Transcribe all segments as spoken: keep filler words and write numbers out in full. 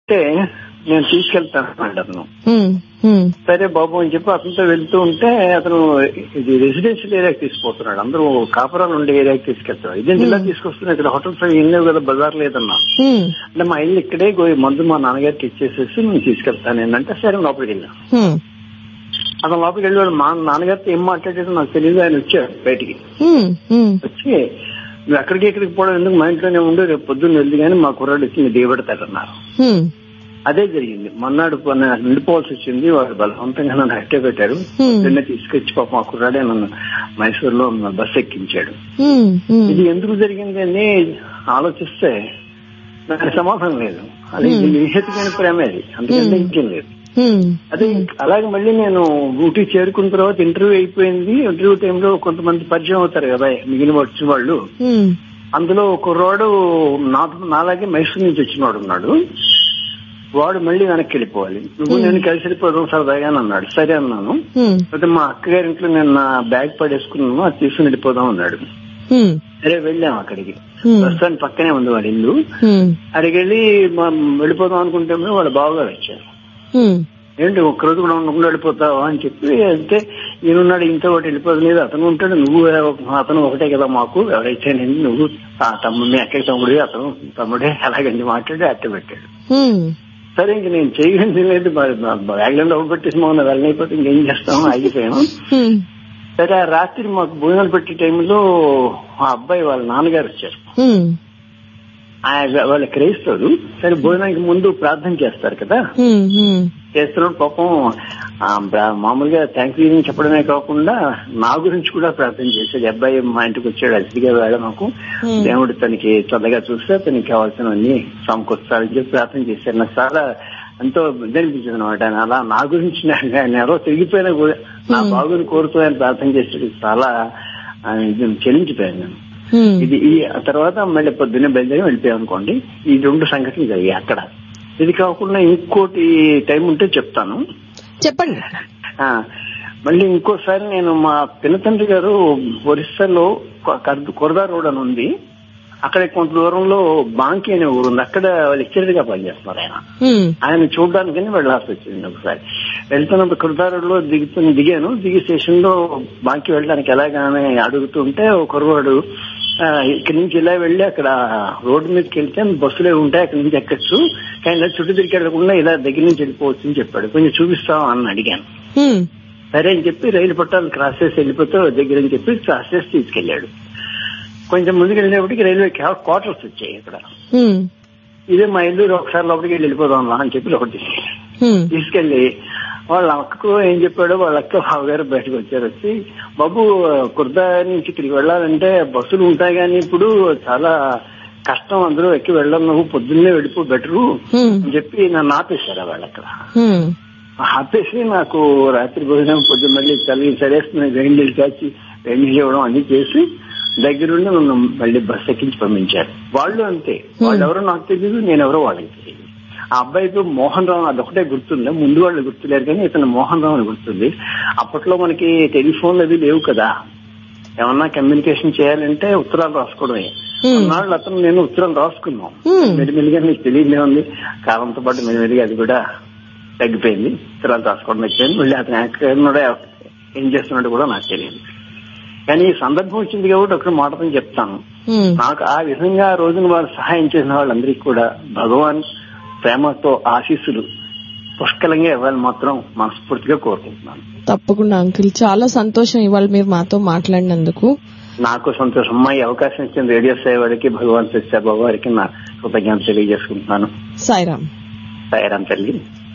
అంటే నేను తీసుకెళ్తాను అతను. సరే బాబు అని చెప్పి అతనితో వెళ్తూ ఉంటే అతను ఇది రెసిడెన్షియల్ ఏరియాకి తీసుకుపోతున్నాడు. అందరూ కాపురాలు ఉండే ఏరియాకి తీసుకెళ్తాడు. ఇదేంటి ఇలా తీసుకొస్తున్నా, ఇక్కడ హోటల్స్ అవి ఏం లేవు కదా, బజార్ లేదన్నా. అంటే మా ఇల్లు ఇక్కడే మందు మా నాన్నగారికి ఇచ్చేసేసి నేను తీసుకెళ్తాను ఏంటంటే సరే లోపలికి వెళ్ళాను. అతను లోపలికి వెళ్ళాడు. మా నాన్నగారితో ఏం మాట్లాడాడో నాకు తెలియదు. ఆయన వచ్చాడు బయటికి. వచ్చి నువ్వు ఎక్కడికి ఎక్కడికి పోవడం ఎందుకు, మా ఇంట్లోనే ఉండి రేపు పొద్దున్న వెళ్ళి కానీ మా కుర్రాడు వచ్చి మీరు దిగబెడతాడన్నారు. అదే జరిగింది. మొన్నాడు నిండిపోవాల్సి వచ్చింది. వాడు బలవంతంగా నన్ను హత్య పెట్టాడు. నిన్న తీసుకొచ్చి పాప మా కుర్రాడే నన్ను మైసూరులో బస్సు ఎక్కించాడు. ఇది ఎందుకు జరిగింది అని ఆలోచిస్తే నాకు సమాధానం లేదు. అది నిహేతుకైన ప్రేమ, అది అందుకంటే ఇంకేం లేదు. అదే అలాగే మళ్ళీ నేను ఊటీ చేరుకున్న తర్వాత ఇంటర్వ్యూ అయిపోయింది. ఇంటర్వ్యూ టైంలో కొంతమంది పరిచయం అవుతారు కదా మిగిలిన వచ్చిన వాళ్ళు. అందులో ఒక కుర్రాడు నాలాగే మైసూరు నుంచి వచ్చినవాడు ఉన్నాడు. వాడు మళ్ళీ వెనక్కి వెళ్ళిపోవాలి, నువ్వు నేను కలిసి వెళ్ళిపోదాం సరదాగా అన్నాడు. సరే అన్నాను. అయితే మా అక్కగారి ఇంట్లో నేను నా బ్యాగ్ పడేసుకున్నాను, అది తీసుకుని వెళ్ళిపోదాం అన్నాడు. సరే వెళ్ళాము అక్కడికి. బస్ స్టాండ్ పక్కనే ఉంది వాడి ఇల్లు. అక్కడికి వెళ్ళి వెళ్ళిపోదాం అనుకుంటే వాళ్ళ బావగారు వచ్చారు. ఏంటి ఒక్కరోజు కూడా ఉండకుండా వెళ్ళిపోతావా అని చెప్పి, అంటే ఈయనున్నాడు ఇంట్లో ఒకటి వెళ్ళిపోదు లేదు, అతను ఉంటాడు, నువ్వు అతను ఒకటే కదా మాకు, ఎవరైతే నువ్వు తమ్ముడు మీ అక్కడి తమ్ముడు అతను తమ్ముడే అలాగని మాట్లాడి అట్ట పెట్టాడు. సరే ఇంక నేను చేయగలిగింది లేదు, బ్యాగ్లో పెట్టేసి మా వెళ్ళైపోతే ఇంకేం చేస్తాము, ఆగిపోయాను. సరే ఆ రాత్రి మాకు భోజనాలు పెట్టే టైంలో ఆ అబ్బాయి వాళ్ళ నాన్నగారు వచ్చారు. వాళ్ళ క్రైస్తవుడు. సరే భోజనానికి ముందు ప్రార్థన చేస్తారు కదా, చేస్తున్నాడు. పాపం మామూలుగా థ్యాంక్ యూ చెప్పడమే కాకుండా నా గురించి కూడా ప్రార్థన చేశాడు. అబ్బాయి మా ఇంటికి వచ్చాడు అతిథిగా వేళ, మాకు దేవుడు తనకి చల్లగా చూస్తే తనకి కావాల్సినవన్నీ సమకూర్చాలని చెప్పి ప్రార్థన చేశారు. నాకు చాలా ఎంతో ఇదనిపించింది అనమాట. అలా నా గురించి నేను ఎవరో తిరిగిపోయినా కూడా నా బాగుని కోరుతూ ఆయన ప్రార్థన చేసేది చాలా చెల్లించిపోయాను నేను. ఇది ఈ తర్వాత మళ్ళీ పొద్దున్నే బయలుదేరి వెళ్ళిపోయాం అనుకోండి. ఈ రెండు సంఘటనలు జరిగాయి అక్కడ. ఇది కాకుండా ఇంకోటి టైం ఉంటే చెప్తాను, చెప్పండి. మళ్ళీ ఇంకోసారి నేను మా పినతండ్రి గారు ఒరిస్సాలో కొరదా రోడ్ అని ఉంది, అక్కడ కొంత దూరంలో బాంకి అనే ఊరు ఉంది, అక్కడ లెక్చరర్ గా పనిచేస్తున్నారు ఆయన. ఆయన చూడడానికి వెళ్ళాల్సి వచ్చింది. ఒకసారి వెళ్తున్నప్పుడు కొరదా రోడ్ లో దిగుతు దిగాను దిగి స్టేషన్ లో బాంకి వెళ్ళడానికి ఎలాగానే అడుగుతుంటే ఒక కుర్రవాడు ఇక్కడి నుంచి ఇలా వెళ్ళి అక్కడ రోడ్డు మీదకి వెళ్తే బస్సులే ఉంటాయి, అక్కడి నుంచి ఎక్కచ్చు, కానీ చుట్టూ తిరిగి వెళ్ళకుండా ఇలా దగ్గర నుంచి వెళ్ళిపోవచ్చు అని చెప్పాడు. కొంచెం చూపిస్తావా అని అడిగాను. సరే అని చెప్పి రైలు పట్టాలు క్రాస్ చేసి వెళ్ళిపోతే దగ్గర అని చెప్పి క్రాస్ చేసి తీసుకెళ్లాడు. కొంచెం ముందుకు వెళ్ళినప్పటికీ రైల్వే క్వార్టర్స్ వచ్చాయి ఇక్కడ. ఇదే మా ఇల్లు, ఒకసారి లోపలికి వెళ్ళి వెళ్ళిపోదాం అని చెప్పి లోపలి తీసుకెళ్ళి తీసుకెళ్లి వాళ్ళ అక్కకు ఏం చెప్పాడో వాళ్ళ అక్క బావగారు బయటకు వచ్చారు. వచ్చి బాబు కుర్దా నుంచి ఇక్కడికి వెళ్ళాలంటే బస్సులు ఉంటాయి కానీ ఇప్పుడు చాలా కష్టం, అందరూ ఎక్కి వెళ్ళడం, నువ్వు పొద్దున్నే వెళ్ళిపో బెటరు అని చెప్పి నన్ను ఆపేశారు వాళ్ళు అక్కడ. ఆపేసి నాకు రాత్రి భోజనం పొద్దున్న మళ్ళీ చలి సరేస్తున్నాయి, వేడి నీళ్ళు కాచి వేడి నీళ్ళు ఇవ్వడం అన్ని చేసి దగ్గరుండి నన్ను మళ్ళీ బస్ ఎక్కించి పంపించారు. వాళ్ళు అంతే, వాళ్ళు ఎవరో నాకు తెలియదు, నేనెవరో వాళ్ళకి తెలియదు. ఆ అబ్బాయితో మోహన్ రావు అదొకటే గుర్తుంది, ముందు వాళ్ళు గుర్తులేరు కానీ ఇతను మోహన్ రావు అని గుర్తుంది. అప్పట్లో మనకి టెలిఫోన్లు అవి లేవు కదా, ఏమన్నా కమ్యూనికేషన్ చేయాలంటే ఉత్తరాలు రాసుకోవడమే. కొన్నాళ్ళు అతను నేను ఉత్తరాలు రాసుకున్నాం. మెల్లిమెల్లిగా మీకు తెలియదే ఉంది, కాలంతో పాటు మెల్లిమెల్లిగా అది కూడా తగ్గిపోయింది, ఉత్తరాలు రాసుకోవడం అయిపోయింది. మళ్ళీ అతను ఎక్కడ ఏం చేస్తున్నాడో కూడా నాకు తెలియదు. కానీ ఈ సందర్భం వచ్చింది కాబట్టి ఒక మాటతో చెప్తాను, నాకు ఆ విధంగా ఆ రోజున వారు సహాయం చేసిన వాళ్ళందరికీ కూడా భగవాన్ ప్రేమతో ఆశీస్సులు పుష్కలంగా ఇవ్వాలి మాత్రం మనస్ఫూర్తిగా కోరుకుంటున్నాను. తప్పకుండా అంకుల్, చాలా సంతోషం ఇవాళ మీరు మాతో మాట్లాడినందుకు. నాకు సంతోషం. అమ్మా, ఈ అవకాశం ఇచ్చిన రేడియో సేవాడికి భగవాన్ సత్యబాబు వారికి నా కృతజ్ఞత తెలియజేసుకుంటున్నాను. సాయిరామ్. సాయిరామ్ తల్లి.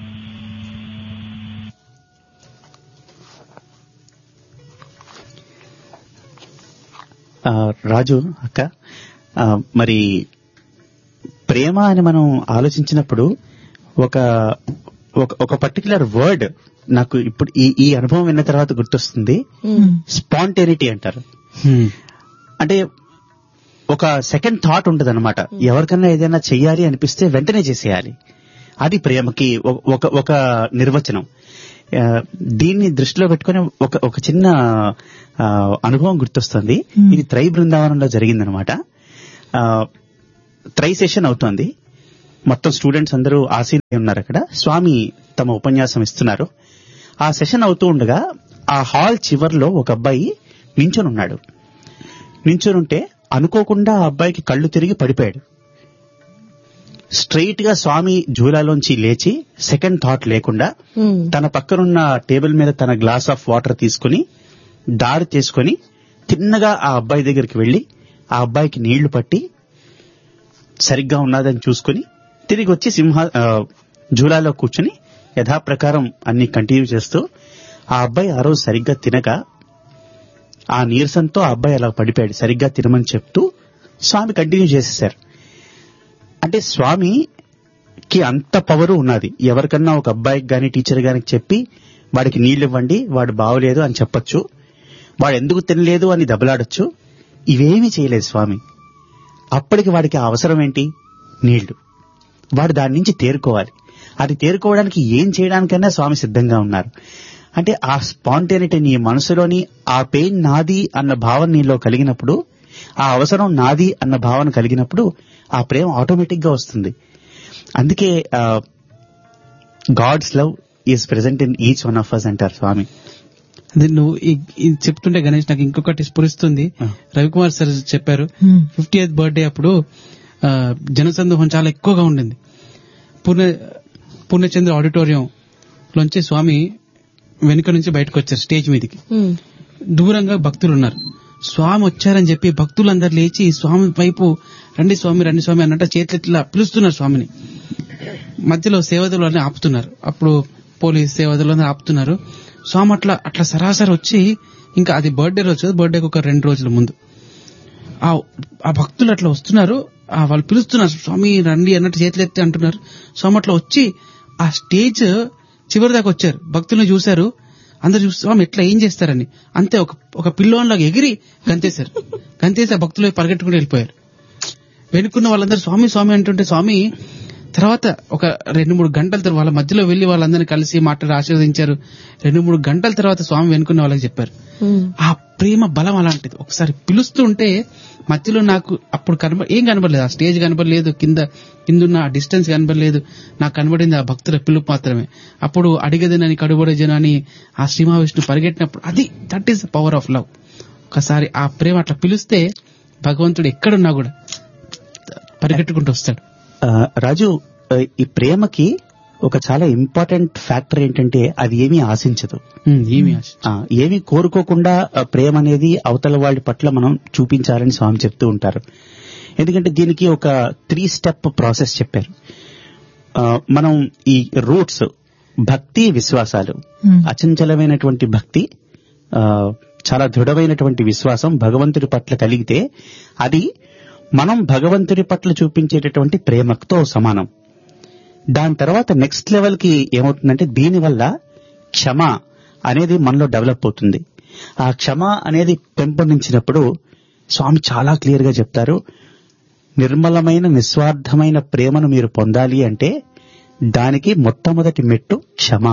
రాజు అక్క, మరి ప్రేమ అని మనం ఆలోచించినప్పుడు ఒక ఒక పర్టికులర్ వర్డ్ నాకు ఇప్పుడు ఈ ఈ అనుభవం విన్న తర్వాత గుర్తొస్తుంది. స్పాంటేనిటీ అంటారు. అంటే ఒక సెకండ్ థాట్ ఉంటుంది అనమాట. ఎవరికన్నా ఏదైనా చెయ్యాలి అనిపిస్తే వెంటనే చేసేయాలి. అది ప్రేమకి ఒక ఒక నిర్వచనం. దీన్ని దృష్టిలో పెట్టుకుని ఒక ఒక చిన్న అనుభవం గుర్తొస్తుంది. ఇది త్రై బృందావనంలో జరిగిందనమాట. త్రై సెషన్ అవుతోంది. మొత్తం స్టూడెంట్స్ అందరూ ఆసీనులై ఉన్నారు. అక్కడ స్వామి తమ ఉపన్యాసం ఇస్తున్నారు. ఆ సెషన్ అవుతూ ఉండగా ఆ హాల్ చివర్లో ఒక అబ్బాయి నించొని ఉన్నాడు. నించొనుంటే అనుకోకుండా ఆ అబ్బాయికి కళ్ళు తిరిగి పడిపోయాడు. స్ట్రైట్ గా స్వామి జూలాలోంచి లేచి సెకండ్ థాట్ లేకుండా తన పక్కనున్న టేబుల్ మీద తన గ్లాస్ ఆఫ్ వాటర్ తీసుకుని దారి తీసుకుని తిన్నగా ఆ అబ్బాయి దగ్గరికి వెళ్లి ఆ అబ్బాయికి నీళ్లు పట్టి సరిగ్గా ఉన్నదని చూసుకుని తిరిగి వచ్చి సింహ జూలాలో కూర్చుని యథాప్రకారం అన్ని కంటిన్యూ చేస్తూ ఆ అబ్బాయి ఆ రోజు సరిగ్గా తినక ఆ నీరసంతో ఆ అబ్బాయి అలా పడిపోయాడు. సరిగ్గా తినమని చెప్తూ స్వామి కంటిన్యూ చేసేశారు. అంటే స్వామికి అంత పవరు ఉన్నది. ఎవరికన్నా ఒక అబ్బాయికి గాని టీచర్ గాని చెప్పి వాడికి నీళ్లు ఇవ్వండి, వాడు బాగోలేదు అని చెప్పొచ్చు, వాడు ఎందుకు తినలేదు అని దెబ్బలాడొచ్చు. ఇవేమీ చేయలేదు స్వామి. అప్పటికి వాడికి ఆ అవసరం ఏంటి? నీళ్లు. వాడు దాని నుంచి తేరుకోవాలి. అది తేరుకోవడానికి ఏం చేయడానికైనా స్వామి సిద్ధంగా ఉన్నారు. అంటే ఆ స్పాంటేనిటీ నీ మనసులోని ఆ పెయిన్ నాది అన్న భావన నీలో కలిగినప్పుడు, ఆ అవసరం నాది అన్న భావన కలిగినప్పుడు ఆ ప్రేమ ఆటోమేటిక్ గా వస్తుంది. అందుకే God's love is present in each one of us అంటారు స్వామి. అదే నువ్వు ఇది చెప్తుంటే గణేష్ నాకు ఇంకొకటి స్ఫురిస్తుంది. రవికుమార్ సార్ చెప్పారు ఫిఫ్టీ ఎయిత్ బర్త్డే అప్పుడు జనసందోహం చాలా ఎక్కువగా ఉండింది. పూర్ణ పూర్ణచంద్ర ఆడిటోరియం లోంచి స్వామి వెనుక నుంచి బయటకు వచ్చారు స్టేజ్ మీదకి. దూరంగా భక్తులు ఉన్నారు. స్వామి వచ్చారని చెప్పి భక్తులందరూ లేచి స్వామి వైపు రండి స్వామి రండి స్వామి అన్నట్టు చేతులు ఇట్లా పిలుస్తున్నారు స్వామిని. మధ్యలో సేవకులు అని ఆపుతున్నారు. అప్పుడు పోలీస్ సేవకులు ఆపుతున్నారు. స్వామి అట్లా అట్లా సరాసరి వచ్చి, ఇంకా అది బర్త్డే రోజు, బర్త్డేకి ఒక రెండు రోజుల ముందు ఆ భక్తులు అట్లా వస్తున్నారు. వాళ్ళు పిలుస్తున్నారు స్వామి రండి అన్నట్టు చేతులు ఎత్తి అంటున్నారు. స్వామి అట్లా వచ్చి ఆ స్టేజ్ చివరి దాకా వచ్చారు. భక్తులను చూశారు. అందరు చూసి స్వామి ఎట్లా ఏం చేస్తారని అంతే ఒక ఒక పిల్లోన్లాగా ఎగిరి గంతేశారు. గంతేసి ఆ భక్తులు పరిగెట్టుకుని వెళ్ళిపోయారు. వెనుకున్న వాళ్ళందరూ స్వామి స్వామి అంటుంటే స్వామి తర్వాత ఒక రెండు మూడు గంటల తర్వాత వాళ్ళ మధ్యలో వెళ్లి వాళ్ళందరినీ కలిసి మాట్లాడి ఆశీర్వదించారు. రెండు మూడు గంటల తర్వాత స్వామి వెనుకున్న వాళ్ళకి చెప్పారు. ఆ ప్రేమ బలం అలాంటిది. ఒకసారి పిలుస్తూ ఉంటే మధ్యలో నాకు అప్పుడు కనబ ఏం కనబడలేదు. ఆ స్టేజ్ కనబడలేదు, కింద కిందున్న ఆ డిస్టెన్స్ కనబడలేదు. నాకు కనబడింది ఆ భక్తుల పిలుపు మాత్రమే. అప్పుడు అడిగేదనని కడుబడేజను అని ఆ శ్రీ మహావిష్ణువు పరిగెట్టినప్పుడు అది that is the power of love. ఒకసారి ఆ ప్రేమ అట్లా పిలిస్తే భగవంతుడు ఎక్కడున్నా కూడా పరిగెట్టుకుంటూ వస్తాడు. రాజు, ఈ ప్రేమకి ఒక చాలా ఇంపార్టెంట్ ఫ్యాక్టర్ ఏంటంటే అది ఏమీ ఆశించదు, ఏమీ కోరుకోకుండా ప్రేమ అనేది అవతల వాళ్ళ పట్ల మనం చూపించాలని స్వామి చెప్తూ ఉంటారు. ఎందుకంటే దీనికి ఒక త్రీ స్టెప్ ప్రాసెస్ చెప్పారు. మనం ఈ రూట్స్ భక్తి, విశ్వాసాలు, అచంచలమైనటువంటి భక్తి, చాలా దృఢమైనటువంటి విశ్వాసం భగవంతుడి పట్ల కలిగితే అది మనం భగవంతుడి పట్ల చూపించేటటువంటి ప్రేమతో సమానం. దాని తర్వాత నెక్స్ట్ లెవెల్ కి ఏమవుతుందంటే దీనివల్ల క్షమ అనేది మనలో డెవలప్ అవుతుంది. ఆ క్షమ అనేది పెంపొందించినప్పుడు స్వామి చాలా క్లియర్ గా చెప్తారు, నిర్మలమైన నిస్వార్థమైన ప్రేమను మీరు పొందాలి అంటే దానికి మొట్టమొదటి మెట్టు క్షమ.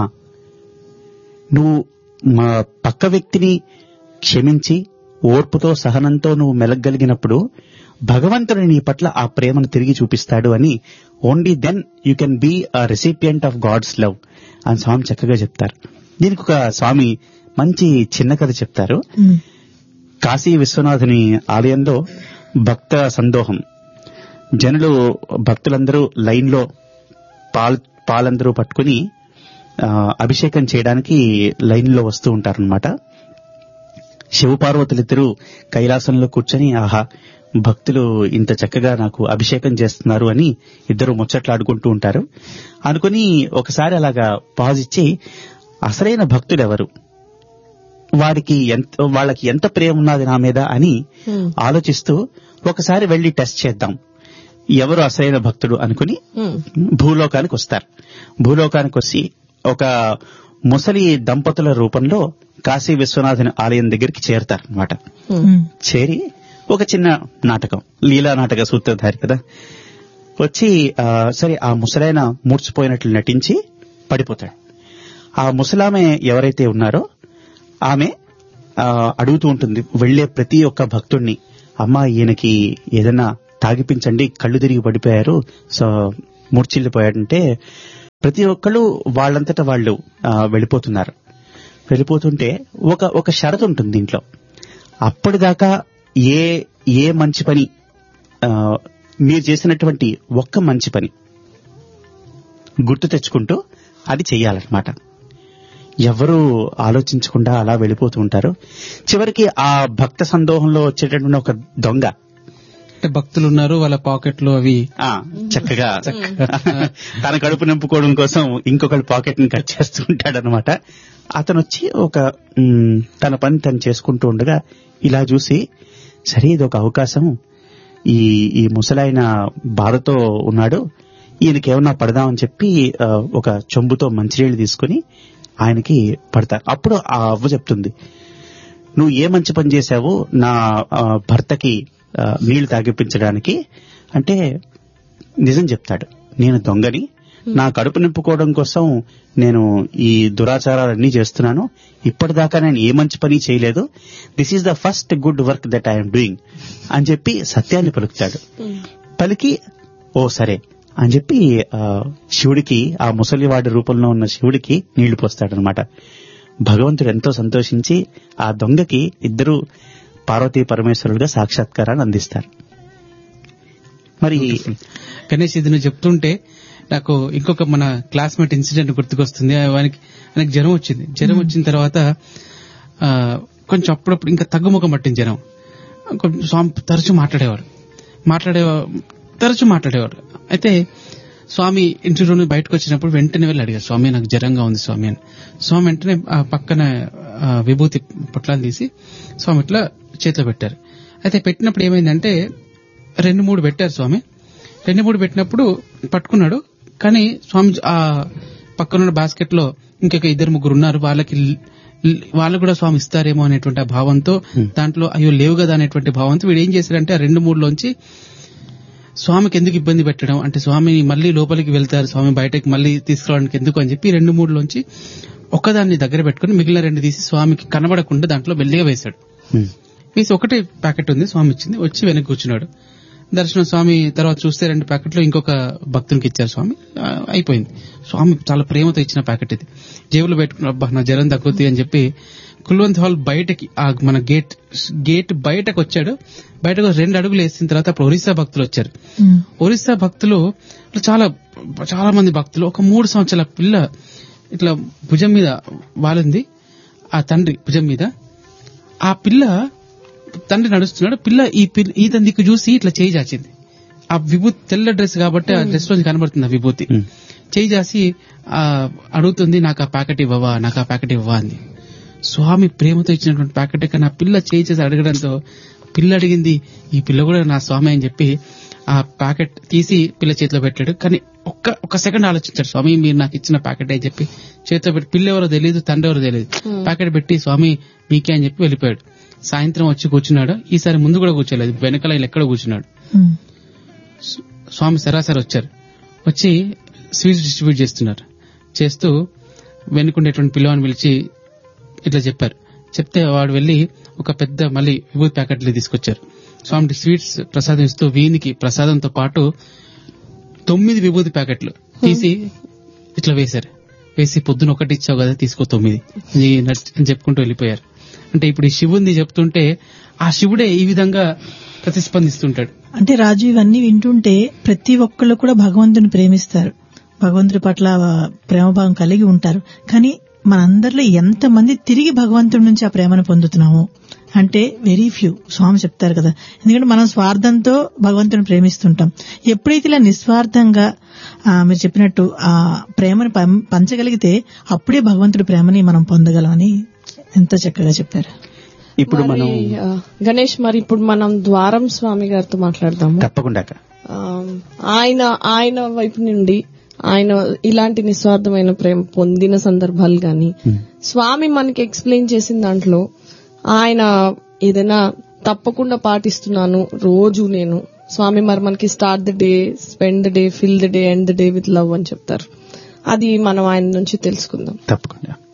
నువ్వు మా పక్క వ్యక్తిని క్షమించి ఓర్పుతో సహనంతో నువ్వు మెలగలిగినప్పుడు భగవంతుడు నీ పట్ల ఆ ప్రేమను తిరిగి చూపిస్తాడు అని, only then you can be a recipient of God's love అని స్వామి చక్కగా చెప్తారు. దీనికి ఒక స్వామి మంచి చిన్న కథ చెప్తారు. కాశీ విశ్వనాథుని ఆలయంలో భక్త సందోహం, జనులు భక్తులందరూ లైన్ లో పాల్ పాలందరూ పట్టుకుని అభిషేకం చేయడానికి లైన్ లో వస్తూ ఉంటారనమాట. శివపార్వతులిద్దరూ కైలాసంలో కూర్చొని ఆహా భక్తులు ఇంత చక్కగా నాకు అభిషేకం చేస్తున్నారు అని ఇద్దరు ముచ్చట్లాడుకుంటూ ఉంటారు. అనుకుని ఒకసారి అలాగా పాజ్ ఇచ్చి అసలైన భక్తుడు ఎవరు, వాడికి ఎంత వాళ్ళకి ఎంత ప్రేమ ఉన్నది నా మీద అని ఆలోచిస్తూ ఒకసారి వెళ్లి టెస్ట్ చేద్దాం ఎవరు అసలైన భక్తుడు అనుకుని భూలోకానికి వస్తారు. భూలోకానికి వచ్చి ఒక ముసలి దంపతుల రూపంలో కాశీ విశ్వనాథుని ఆలయం దగ్గరికి చేరతారనమాట. చేరి ఒక చిన్న నాటకం, లీలా నాటక సూత్రధారి కదా, వచ్చి సరే ఆ ముసలైన మూర్చిపోయినట్లు నటించి పడిపోతాడు. ఆ ముసలామె ఎవరైతే ఉన్నారో ఆమె అడుగుతూ ఉంటుంది వెళ్లే ప్రతి ఒక్క భక్తుడిని, అమ్మా ఈయనకి ఏదైనా తాగిపించండి, కళ్ళు తిరిగి పడిపోయారు, సో మూర్చిల్లిపోయాడంటే ప్రతి ఒక్కళ్ళు వాళ్ళంతటా వాళ్ళు ఆ, వెళ్ళిపోతున్నారు. వెళ్ళిపోతుంటే ఒక ఒక షరతు ఉంటుంది దీంట్లో. అప్పటిదాకా ఏ ఏ మంచి పని ఆ, మీరు చేసినటువంటి ఒక్క మంచి పని గుర్తు తెచ్చుకుంటూ అది చెయ్యాలన్నమాట. ఎవరు ఆలోచించకుండా అలా వెళ్ళిపోతూ ఉంటారు. చివరికి ఆ భక్త సందోహంలో వచ్చేటటువంటి ఒక దొంగ, అంటే భక్తులు ఉన్నారు, వాళ్ళ పాకెట్ లో అవి ఆ చక్కగా తన కడుపు నింపుకోవడం కోసం ఇంకొకరి పాకెట్ ని కట్ చేస్తూ ఉంటాడనమాట. అతను వచ్చి ఒక మ్, తన పని తను చేసుకుంటూ ఉండగా ఇలా చూసి, సరే ఇది ఒక అవకాశం, ఈ ఈ ముసలాయన బాధతో ఉన్నాడు, ఈయనకేమన్నా పడదామని చెప్పి ఆ, ఒక చెంబుతో మంచినీళ్ళు తీసుకుని ఆయనకి పడతారు. అప్పుడు ఆ అవ్వ చెప్తుంది, నువ్వు ఏ మంచి పని చేశావు నా ఆ, భర్తకి ఆ, నీళ్లు తాగిపించడానికి అంటే నిజం చెప్తాడు. నేను దొంగని, నా కడుపు నింపుకోవడం కోసం నేను ఈ దురాచారాలన్నీ చేస్తున్నాను, ఇప్పటిదాకా నేను ఏ మంచి పని చేయలేదు, this is the first good work that I'm doing అని చెప్పి సత్యాన్ని పలుకుతాడు. పలికి ఓ సరే అని చెప్పి ఆ, శివుడికి, ఆ ముసలివాడి రూపంలో ఉన్న శివుడికి నీళ్లు పోస్తాడనమాట. భగవంతుడు ఎంతో సంతోషించి ఆ దొంగకి ఇద్దరు పార్వతీ పరమేశ్వరులుగా సాక్షాత్కారాన్ని అందిస్తారు. మరి గణేష్ ఇది నువ్వు చెప్తుంటే నాకు ఇంకొక మన క్లాస్మేట్ ఇన్సిడెంట్ గుర్తుకొస్తుంది. ఆయనకి ఆయనకి జ్వరం వచ్చింది. జ్వరం వచ్చిన తర్వాత ఆ, కొంచెం అప్పుడప్పుడు ఇంకా తగ్గుముఖం పట్టింది జ్వరం. కొంచెం స్వామి తరచూ మాట్లాడేవాడు మాట్లాడే తరచూ మాట్లాడేవాడు అయితే స్వామి ఇంటి నుండి బయటకు వచ్చినప్పుడు వెంటనే వెళ్ళి అడిగారు, స్వామి నాకు జ్వరంగా ఉంది స్వామి అని. స్వామి వెంటనే ఆ పక్కన ఆ, విభూతి పొట్లాలు తీసి స్వామి ఇట్లా చేతిలో పెట్టారు. అయితే పెట్టినప్పుడు ఏమైందంటే రెండు మూడు పెట్టారు స్వామి. రెండు మూడు పెట్టినప్పుడు పట్టుకున్నాడు, కానీ స్వామి ఆ పక్కనున్న బాస్కెట్ లో ఇంకొక ఇద్దరు ముగ్గురు ఉన్నారు, వాళ్ళకి వాళ్ళు కూడా స్వామి ఇస్తారేమో అనేటువంటి ఆ భావంతో, దాంట్లో అయ్యో లేవు కదా అనేటువంటి భావంతో వీడు ఏం చేశారంటే ఆ రెండు మూడులోంచి స్వామికి ఎందుకు ఇబ్బంది పెట్టడం, అంటే స్వామిని మళ్ళీ లోపలికి వెళ్తారు, స్వామి బయటకి మళ్ళీ తీసుకురావడానికి ఎందుకు అని చెప్పి రెండు మూడులోంచి ఒక్కదాన్ని దగ్గర పెట్టుకుని మిగిలిన రెండు తీసి స్వామికి కనబడకుండా దాంట్లో మెల్లిగా వేశాడు. వేసి ఒకటే ప్యాకెట్ ఉంది, స్వామి ఇచ్చింది, వచ్చి వెనక్కి కూర్చున్నాడు. దర్శనం స్వామి తర్వాత చూస్తే రెండు ప్యాకెట్లు ఇంకొక భక్తునికి ఇచ్చారు స్వామి. ఆ, అయిపోయింది. స్వామి చాలా ప్రేమతో ఇచ్చిన ప్యాకెట్ ఇది. జేబులో పెట్టుకున్న అబ్బా నా జ్వరం తగ్గుతుంది అని చెప్పి కుల్వంత్ హాల్ బయటకి ఆ మన గేట్ గేట్ బయటకు వచ్చాడు. బయటకు రెండు అడుగులు వేసిన తర్వాత అప్పుడు ఒరిస్సా భక్తులు వచ్చారు. ఒరిస్సా భక్తులు చాలా చాలా మంది భక్తులు, ఒక మూడు సంవత్సరాల పిల్ల ఇట్లా భుజం మీద వాలింది, ఆ తండ్రి భుజం మీద. ఆ పిల్ల తండ్రి నడుస్తున్నాడు, పిల్ల ఈ పిల్ల ఈతని దిక్కు చూసి ఇట్లా చేయి చాచింది. ఆ విభూతి తెల్ల డ్రెస్ కాబట్టి ఆ డ్రెస్ లో కనబడుతుంది ఆ విభూతి. చేయి చాసి ఆ అడుగుతుంది, నాకు ఆ ప్యాకెట్ ఇవ్వవా, నాకు ఆ ప్యాకెట్ ఇవ్వవా అని. స్వామి ప్రేమతో ఇచ్చినటువంటి ప్యాకెట్ కానీ ఆ పిల్ల చేయి చేసి అడగడంతో పిల్ల అడిగింది, ఈ పిల్ల కూడా నా స్వామి అని చెప్పి ఆ ప్యాకెట్ తీసి పిల్ల చేతిలో పెట్టాడు. కానీ ఒక్క ఒక్క సెకండ్ ఆలోచించాడు, స్వామి మీరు నాకు ఇచ్చిన ప్యాకెట్ అని చెప్పి చేతిలో పెట్టి, పిల్ల ఎవరో తెలియదు తండ్రి ఎవరో తెలియదు, ప్యాకెట్ పెట్టి స్వామి మీకే అని చెప్పి వెళ్ళిపోయాడు. సాయంత్రం వచ్చి కూర్చున్నాడు. ఈసారి ముందు కూడా కూర్చోలేదు, వెనకాల ఎక్కడ కూర్చున్నాడు. స్వామి సరాసరి వచ్చారు, వచ్చి స్వీట్స్ డిస్ట్రిబ్యూట్ చేస్తున్నారు. చేస్తూ వెనుకుండేటువంటి పిల్లవాడిని పిలిచి ఇట్లా చెప్పారు. చెప్తే వాడు వెళ్లి ఒక పెద్ద మళ్ళీ విభూతి ప్యాకెట్లు తీసుకొచ్చారు. స్వామికి స్వీట్స్ ప్రసాదం ఇస్తూ వీనికి ప్రసాదంతో పాటు తొమ్మిది విభూతి ప్యాకెట్లు తీసి ఇట్లా వేశారు. వేసి పొద్దున ఒకటి ఇచ్చావు కదా తీసుకో తొమ్మిది అని చెప్పుకుంటూ వెళ్ళిపోయారు. అంటే ఇప్పుడు ఈ శివుని చెప్తుంటే ఆ శివుడే ఈ విధంగా ప్రతిస్పందిస్తుంటాడు. అంటే రాజు ఇవన్నీ వింటుంటే ప్రతి ఒక్కళ్ళు కూడా భగవంతుని ప్రేమిస్తారు, భగవంతుడి పట్ల ప్రేమభావం కలిగి ఉంటారు. కానీ మనందరిలో ఎంతమంది తిరిగి భగవంతుడి నుంచి ఆ ప్రేమను పొందుతున్నాము అంటే వెరీ ఫ్యూ. స్వామి చెప్తారు కదా, ఎందుకంటే మనం స్వార్థంతో భగవంతుని ప్రేమిస్తుంటాం. ఎప్పుడైతే ఇలా నిస్వార్థంగా మీరు చెప్పినట్టు ఆ ప్రేమను పంచగలిగితే అప్పుడే భగవంతుడి ప్రేమని మనం పొందగలమని ఎంతో చక్కగా చెప్పారు. ఇప్పుడు మనం గణేష్ మరి ఇప్పుడు మనం ద్వారం స్వామి గారితో మాట్లాడదాము. తప్పకుండా. ఆయన ఆయన వైపు నుండి ఆయన ఇలాంటి నిస్వార్థమైన ప్రేమ పొందిన సందర్భాలు గాని స్వామి మనకి ఎక్స్ప్లెయిన్ చేసిన దాంట్లో ఆయన ఏదైనా తప్పకుండా పాటిస్తున్నాను రోజు నేను స్వామి మరి మనకి start the day, spend the day, fill the day, end the day with love అని చెప్తారు. అది మనం ఆయన నుంచి తెలుసుకుందాం. తప్పకుండా.